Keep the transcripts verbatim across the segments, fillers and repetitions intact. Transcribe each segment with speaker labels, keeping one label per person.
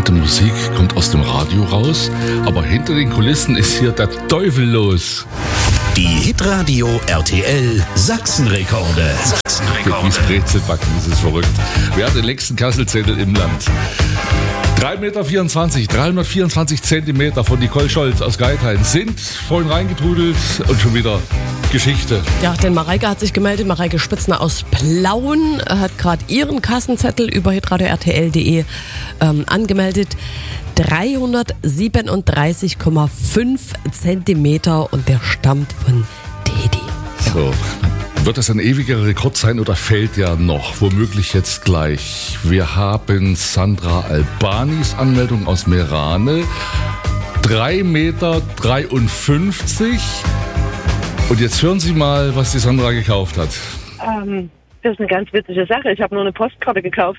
Speaker 1: entspannte Musik kommt aus dem Radio raus, aber hinter den Kulissen ist hier der Teufel los.
Speaker 2: Die Hitradio R T L Sachsenrekorde.
Speaker 1: Sachsenrekorde. Wie Brezelbacken, das ist verrückt. Wer hat den längsten Kasselzettel im Land? drei Meter vierundzwanzig, dreihundertvierundzwanzig Zentimeter von Nicole Scholz aus Geithain sind vorhin reingetrudelt und schon wieder Geschichte.
Speaker 3: Ja, denn Mareike hat sich gemeldet. Mareike Spitzner aus Plauen hat gerade ihren Kassenzettel über hitradio r t l punkt d e ähm, angemeldet. dreihundertsiebenunddreißig Komma fünf Zentimeter und der stammt von Teddy. Ja.
Speaker 1: So. Wird das ein ewiger Rekord sein oder fällt der noch? Womöglich jetzt gleich. Wir haben Sandra Albanis Anmeldung aus Merane. drei Meter dreiundfünfzig. Und jetzt hören Sie mal, was die Sandra gekauft hat.
Speaker 4: Ähm, das ist eine ganz witzige Sache. Ich habe nur eine Postkarte gekauft.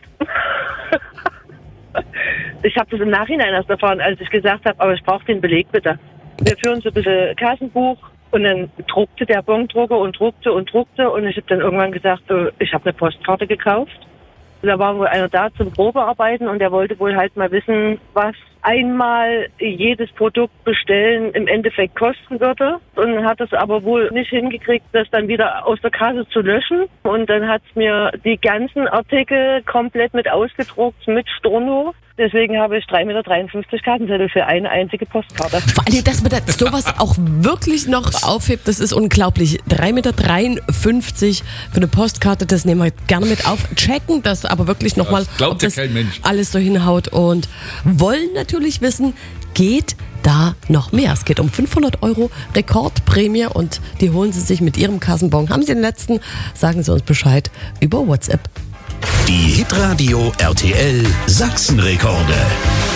Speaker 4: Ich habe das im Nachhinein erst erfahren, als ich gesagt habe, aber ich brauche den Beleg bitte. Wir führen so ein bisschen Kassenbuch. Und dann druckte der Bondrucker und druckte und druckte und ich habe dann irgendwann gesagt, so, ich habe eine Postkarte gekauft. Und da war wohl einer da zum Probearbeiten und der wollte wohl halt mal wissen, was einmal jedes Produkt bestellen im Endeffekt kosten würde. Und hat es aber wohl nicht hingekriegt, das dann wieder aus der Kasse zu löschen. Und dann hat es mir die ganzen Artikel komplett mit ausgedruckt, mit Storno. Deswegen habe ich drei Meter dreiundfünfzig Kartenzettel für eine einzige Postkarte.
Speaker 3: Vor allem, dass man das sowas auch wirklich noch aufhebt, das ist unglaublich. drei Meter dreiundfünfzig für eine Postkarte, das nehmen wir gerne mit auf. Checken das aber wirklich nochmal,
Speaker 1: ja,
Speaker 3: ob das
Speaker 1: kein Mensch.
Speaker 3: alles so hinhaut. Und wollen natürlich wissen, geht da noch mehr? Es geht um fünfhundert Euro Rekordprämie und die holen Sie sich mit Ihrem Kassenbon. Haben Sie den letzten? Sagen Sie uns Bescheid über WhatsApp.
Speaker 2: Die Hitradio R T L Sachsenrekorde.